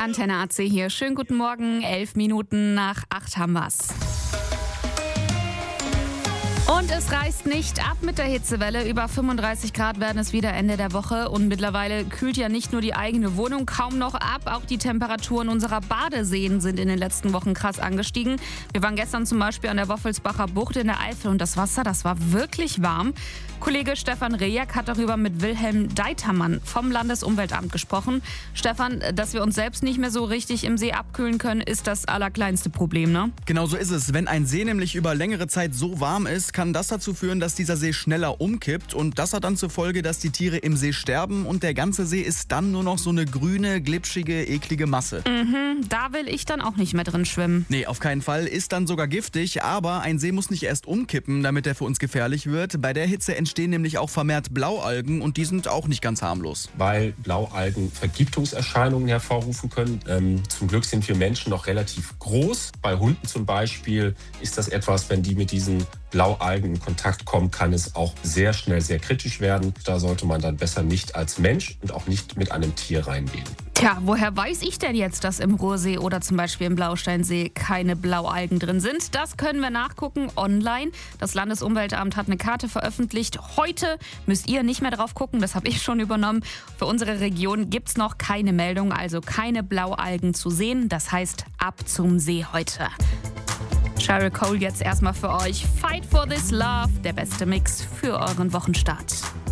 Antenne AC hier. Schönen guten Morgen, 11 Minuten nach 8 haben wir's. Und es reißt nicht ab mit der Hitzewelle. Über 35 Grad werden es wieder Ende der Woche. Und mittlerweile kühlt ja nicht nur die eigene Wohnung kaum noch ab. Auch die Temperaturen unserer Badeseen sind in den letzten Wochen krass angestiegen. Wir waren gestern zum Beispiel an der Woffelsbacher Bucht in der Eifel. Und das Wasser, das war wirklich warm. Kollege Stefan Rejak hat darüber mit Wilhelm Deitermann vom Landesumweltamt gesprochen. Stefan, dass wir uns selbst nicht mehr so richtig im See abkühlen können, ist das allerkleinste Problem, ne? Genau so ist es. Wenn ein See nämlich über längere Zeit so warm ist, kann das dazu führen, dass dieser See schneller umkippt. Und das hat dann zur Folge, dass die Tiere im See sterben und der ganze See ist dann nur noch so eine grüne, glitschige, eklige Masse. Da will ich dann auch nicht mehr drin schwimmen. Nee, auf keinen Fall. Ist dann sogar giftig. Aber ein See muss nicht erst umkippen, damit er für uns gefährlich wird. Bei der Hitze entstehen nämlich auch vermehrt Blaualgen und die sind auch nicht ganz harmlos. Weil Blaualgen Vergiftungserscheinungen hervorrufen können. Zum Glück sind wir Menschen noch relativ groß. Bei Hunden zum Beispiel ist das etwas, wenn die mit diesen Blaualgen in Kontakt kommen, kann es auch sehr schnell sehr kritisch werden. Da sollte man dann besser nicht als Mensch und auch nicht mit einem Tier reingehen. Tja, woher weiß ich denn jetzt, dass im Ruhrsee oder zum Beispiel im Blausteinsee keine Blaualgen drin sind? Das können wir nachgucken online. Das Landesumweltamt hat eine Karte veröffentlicht. Heute müsst ihr nicht mehr drauf gucken, das habe ich schon übernommen. Für unsere Region gibt es noch keine Meldung, also keine Blaualgen zu sehen. Das heißt, ab zum See heute. Cheryl Cole jetzt erstmal für euch. Fight for this love, der beste Mix für euren Wochenstart.